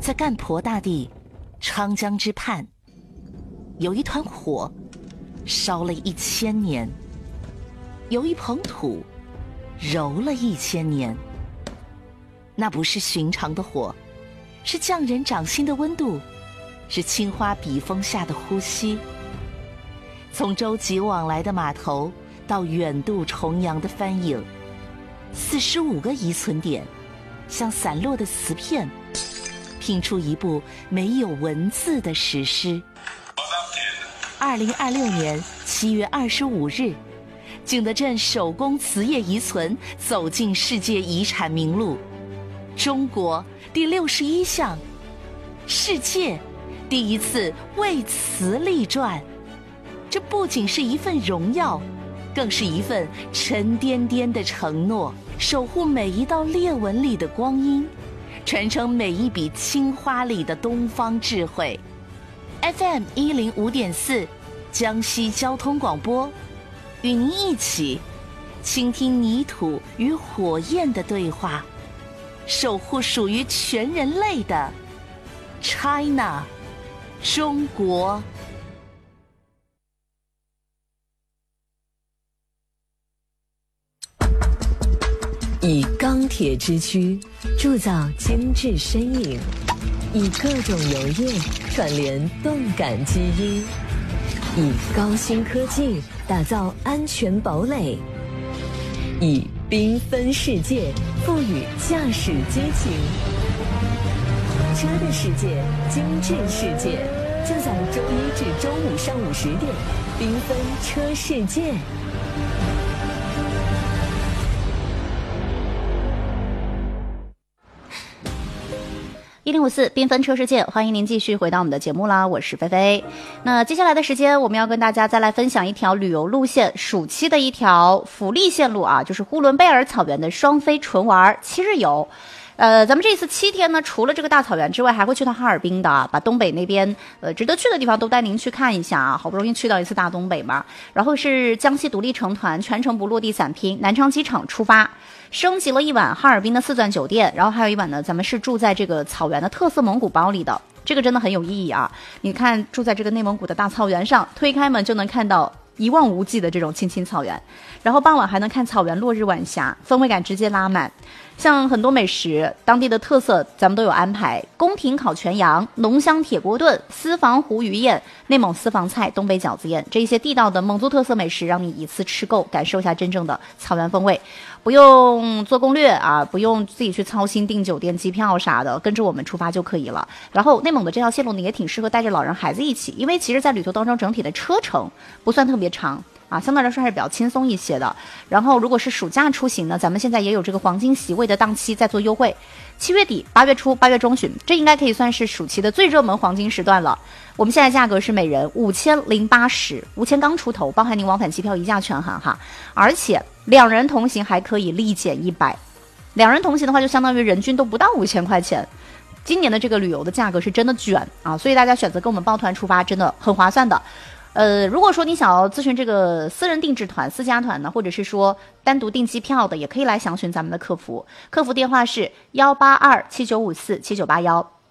在干婆大地昌江之畔，有一团火烧了1000年，有一捧土揉了1000年。那不是寻常的火，是匠人掌心的温度，是青花笔锋下的呼吸。从舟楫往来的码头到远渡重洋的帆影，45个遗存点像散落的瓷片，拼出一部没有文字的史诗。2026年7月25日，景德镇手工瓷业遗存走进世界遗产名录，中国第61项，世界第一次为瓷立传。这不仅是一份荣耀，更是一份沉甸甸的承诺，守护每一道裂纹里的光阴，传承每一笔青花里的东方智慧。FM 105.4，江西交通广播，与您一起倾听泥土与火焰的对话，守护属于全人类的 China 中国。 以钢铁之躯铸造精致身影，以各种油液串联动感基因，以高新科技打造安全堡垒，以缤纷世界赋予驾驶激情。车的世界，精致世界，就在周一至周五上午10点，缤纷车世界。 1054缤纷车世界，欢迎您继续回到我们的节目啦，我是菲菲。那接下来的时间，我们要跟大家再来分享一条旅游路线，暑期的一条福利线路啊，就是呼伦贝尔草原的双飞纯玩7日游。咱们这次7天呢，除了这个大草原之外，还会去到哈尔滨的，把东北那边值得去的地方都带您去看一下啊，好不容易去到一次大东北嘛。然后是江西独立成团，全程不落地散拼，南昌机场出发，升级了一晚哈尔滨的4钻酒店，然后还有一晚呢，咱们是住在这个草原的特色蒙古包里的，这个真的很有意义啊！你看，住在这个内蒙古的大草原上，推开门就能看到一望无际的这种青青草原，然后傍晚还能看草原落日晚霞，氛围感直接拉满。像很多美食当地的特色咱们都有安排，宫廷烤全羊、浓香铁锅炖、私房湖鱼宴、内蒙私房菜、东北饺子宴，这一些地道的蒙族特色美食让你一次吃够，感受一下真正的草原风味，不用做攻略啊，不用自己去操心订酒店机票啥的，跟着我们出发就可以了。然后内蒙的这条线路呢也挺适合带着老人孩子一起，因为其实在旅途当中整体的车程不算特别长啊，相对来说还是比较轻松一些的。然后如果是暑假出行呢，咱们现在也有这个黄金席位的档期在做优惠，7月底、8月初、8月中旬，这应该可以算是暑期的最热门黄金时段了。我们现在价格是每人5080，5000刚出头，包含您往返机票一价全含哈，而且2人同行还可以立减100，2人同行的话就相当于人均都不到5000块钱。今年的这个旅游的价格是真的卷啊，所以大家选择跟我们抱团出发真的很划算的。如果说你想要咨询这个私人定制团、私家团呢，或者是说单独订机票的，也可以来详询咱们的客服，客服电话是18279547981。